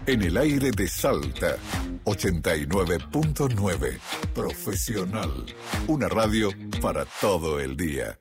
En el aire de Salta, 89.9. Profesional. Una radio para todo el día.